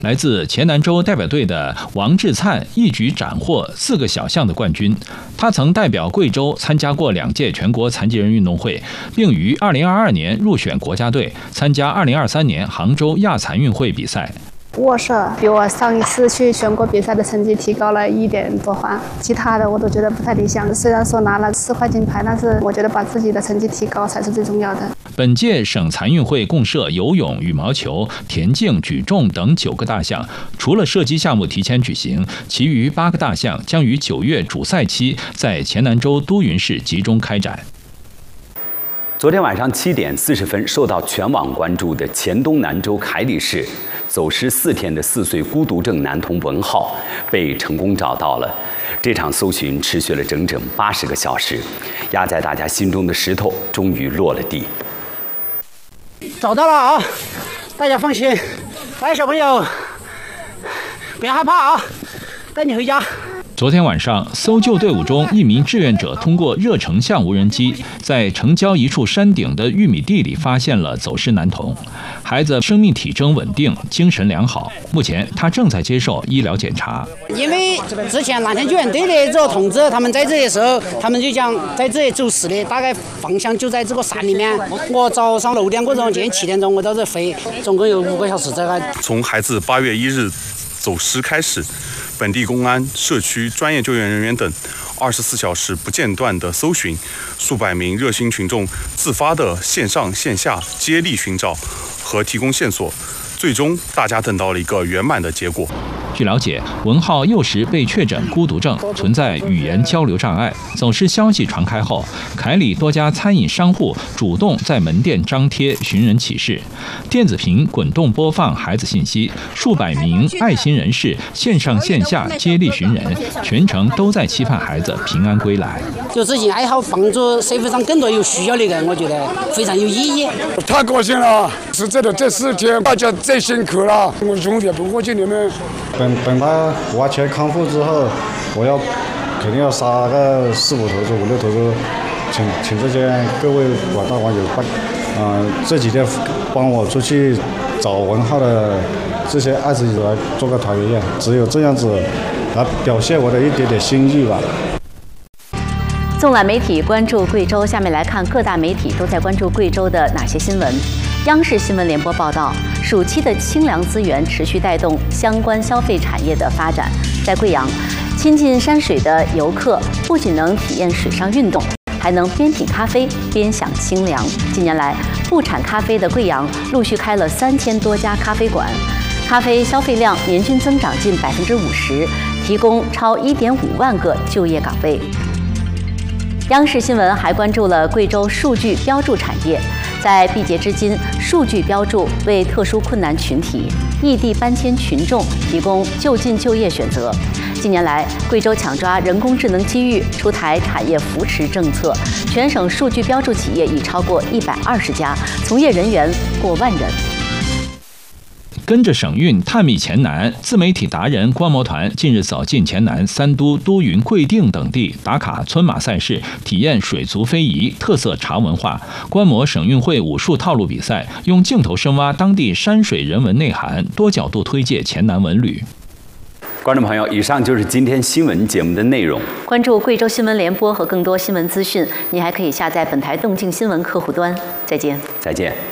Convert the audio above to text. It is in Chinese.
来自黔南州代表队的王志灿一举斩获4个小项的冠军。他曾代表贵州参加过2届全国残疾人运动会，并于2022年入选国家队，参加2023年杭州亚残运会比赛。 握手比我上一次去全国比赛的成绩提高了1点多分，其他的我都觉得不太理想。虽然说拿了4块金牌，但是我觉得把自己的成绩提高才是最重要的。 本届省残运会共设游泳、羽毛球、田径、举重等9个大项，除了射击项目提前举行，其余8个大项将于9月主赛期在黔南州都匀市集中开展。 昨天晚上7点40分，受到全网关注的黔东南州凯里市走失4天的4岁孤独症男童文浩被成功找到了。这场搜寻持续了整整80个小时，压在大家心中的石头终于落了地。 找到了啊！大家放心，来小朋友，不要害怕啊，带你回家。 昨天晚上，搜救队伍中一名志愿者通过热成像无人机，在城郊一处山顶的玉米地里发现了走失男童。孩子生命体征稳定，精神良好，目前他正在接受医疗检查。 因为之前蓝天救援队的这个同志，他们在这里的时候，他们就讲在这里走失的，大概方向就在这个山里面。我早上6点过钟，今天7点钟我到这飞，总共有5个小时在那。 从孩子8月1日走失开始，本地公安、社区专业救援人员等24小时不间断的搜寻，数百名热心群众自发的线上线下接力寻找和提供线索，最终大家等到了一个圆满的结果。 据了解，文浩幼时被确诊孤独症，存在语言交流障碍。走失消息传开后，凯里多家餐饮商户主动在门店张贴寻人启事，电子屏滚动播放孩子信息，数百名爱心人士线上线下接力寻人，全程都在期盼孩子平安归来。 就自己爱好帮助社会上更多有需要的人，我觉得非常有意义。 太高兴了！是这4天大家最辛苦了，我兄弟不过去你们。 等他完全康复之后，我肯定要杀个4、5头猪、5、6头猪，请这些各位广大网友这几天帮我出去找文浩的这些爱子来做个团圆宴，只有这样子来表现我的一点点心意吧。 纵览媒体关注贵州，下面来看各大媒体都在关注贵州的哪些新闻。央视新闻联播报道，暑期的清凉资源持续带动相关消费产业的发展。在贵阳，亲近山水的游客不仅能体验水上运动，还能边品咖啡边享清凉。近年来，不产咖啡的贵阳陆续开了3000多家咖啡馆，咖啡消费量年均增长近50%，提供超1.5万个就业岗位。央视新闻还关注了贵州数据标注产业。在毕节至今，数据标注为特殊困难群体、异地搬迁群众提供就近就业选择。近年来，贵州抢抓人工智能机遇，出台产业扶持政策，全省数据标注企业已超过120家，从业人员过万人。 跟着省运探秘黔南，自媒体达人观摩团近日走进黔南3都都匀、贵定等地，打卡村马赛事，体验水族非遗、特色茶文化，观摩省运会武术套路比赛，用镜头深挖当地山水人文内涵，多角度推介黔南文旅。 观众朋友，以上就是今天新闻节目的内容。 关注贵州新闻联播和更多新闻资讯，你还可以下载本台动静新闻客户端。再见。 再见。